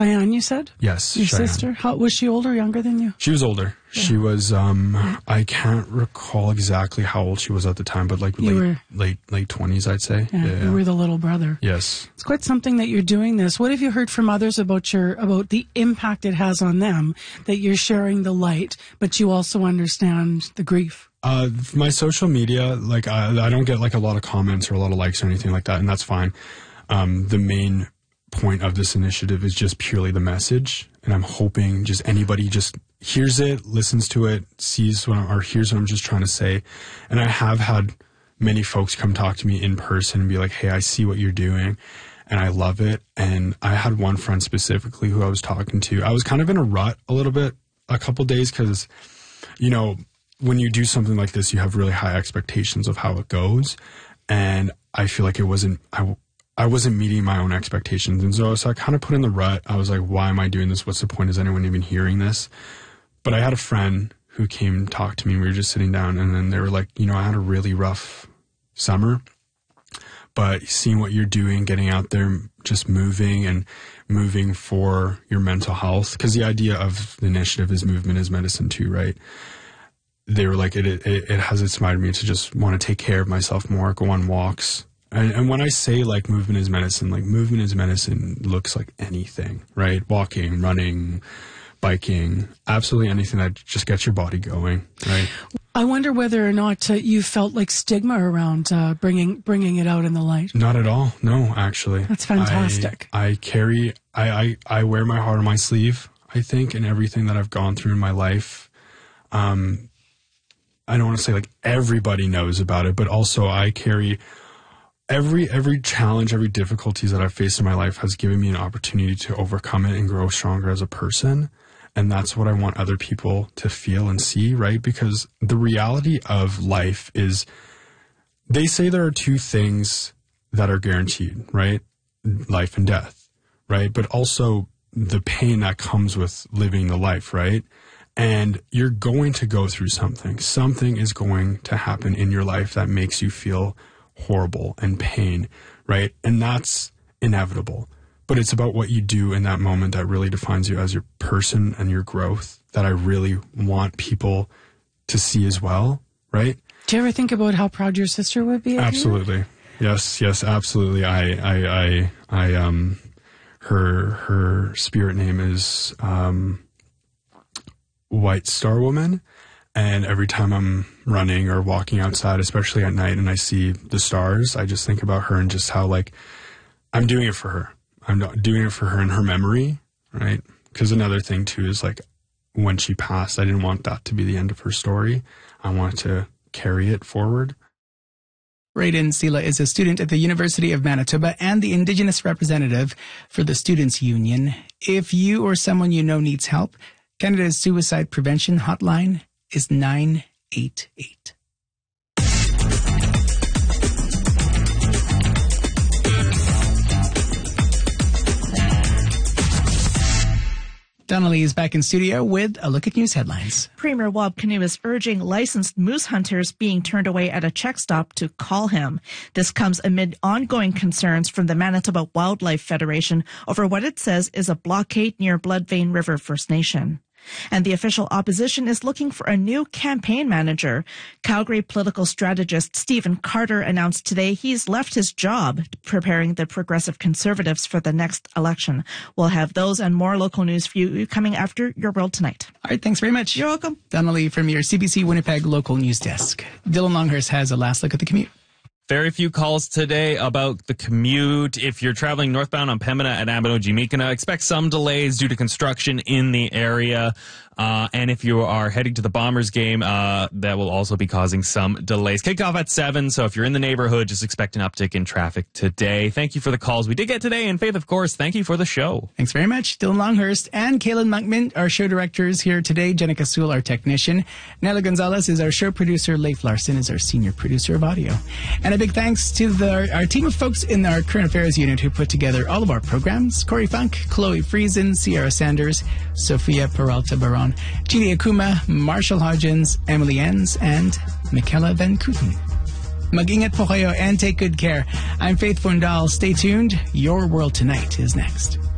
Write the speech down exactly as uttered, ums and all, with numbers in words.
Diane, you said? Yes. Your Cheyenne. sister? How, was she older or younger than you? She was older. Yeah. She was, um, I can't recall exactly how old she was at the time, but like You late, were- late, late twenties, I'd say. Yeah, Yeah, you were the little brother. Yes. It's quite something that you're doing this. What have you heard from others about your about the impact it has on them, that you're sharing the light, but you also understand the grief? Uh, my social media, like, I, I don't get like a lot of comments or a lot of likes or anything like that, and that's fine. Um, the main point of this initiative is just purely the message, and I'm hoping just anybody just hears it, listens to it, sees what I'm, or hears what I'm just trying to say. And I have had many folks come talk to me in person and be like, hey, I see what you're doing and I love it. And I had one friend specifically who I was talking to. I was kind of in a rut a little bit, a couple days, because, you know, when you do something like this, you have really high expectations of how it goes. And I feel like it wasn't, I, I wasn't meeting my own expectations. And so, so I kind of put in the rut. I was like, why am I doing this? What's the point? Is anyone even hearing this? But I had a friend who came talk to me. We were just sitting down, and then they were like, you know, I had a really rough summer, but seeing what you're doing, getting out there, just moving and moving for your mental health. Because the idea of the initiative is movement is medicine too, right? They were like, it, it, it has inspired me to just want to take care of myself more, go on walks. And, and when I say like movement is medicine, like movement is medicine looks like anything, right? Walking, running, biking, absolutely anything that just gets your body going, right? I wonder whether or not uh, you felt like stigma around uh, bringing bringing it out in the light. Not at all. No, actually. That's fantastic. I, I carry, I, I, I wear my heart on my sleeve, I think, in everything that I've gone through in my life. Um, I don't want to say like everybody knows about it, but also I carry every, every challenge, every difficulties that I've faced in my life has given me an opportunity to overcome it and grow stronger as a person. And that's what I want other people to feel and see, right? Because the reality of life is, they say there are two things that are guaranteed, right? Life and death, right? But also the pain that comes with living the life, right? And you're going to go through something. Something is going to happen in your life that makes you feel horrible and pain, right? And that's inevitable. But it's about what you do in that moment that really defines you as your person and your growth, that I really want people to see as well, right? Do you ever think about how proud your sister would be of you? Absolutely. Yes, yes, absolutely. I, I, I, I, um, her, her spirit name is, um, White Star Woman. And every time I'm running or walking outside, especially at night, and I see the stars, I just think about her and just how, like, I'm doing it for her. I'm not doing it for her in her memory, right? Because another thing, too, is, like, when she passed, I didn't want that to be the end of her story. I wanted to carry it forward. Raiden Sila is a student at the University of Manitoba and the Indigenous representative for the Students' Union. If you or someone you know needs help, Canada's suicide prevention hotline is nine eight eight. Donnelly is back in studio with a look at news headlines. Premier Wab Kinew is urging licensed moose hunters being turned away at a check stop to call him. This comes amid ongoing concerns from the Manitoba Wildlife Federation over what it says is a blockade near Bloodvein River First Nation. And the official opposition is looking for a new campaign manager. Calgary political strategist Stephen Carter announced today he's left his job preparing the Progressive Conservatives for the next election. We'll have those and more local news for you coming after Your World Tonight. All right, thanks very much. You're welcome. Donnelly from your C B C Winnipeg local news desk. Dylan Longhurst has a last look at the commute. Very few calls today about the commute. If you're traveling northbound on Pembina at Abino-Jimikana, expect some delays due to construction in the area. Uh, and if you are heading to the Bombers game, uh, that will also be causing some delays. Kickoff at seven, so if you're in the neighborhood, just expect an uptick in traffic today. Thank you for the calls we did get today. And Faith, of course, thank you for the show. Thanks very much. Dylan Longhurst and Kaylin Monkman, our show directors here today. Jenica Sewell, our technician. Nella Gonzalez is our show producer. Leif Larson is our senior producer of audio. And a big thanks to the, our team of folks in our current affairs unit who put together all of our programs. Corey Funk, Chloe Friesen, Sierra Sanders, Sophia Peralta Baron, Julia Kuma, Marshall Hodgins, Emily Enns, and Michaela Van Kooten. Mag-ingat po kayo and take good care. I'm Faith Fundal. Stay tuned. Your World Tonight is next.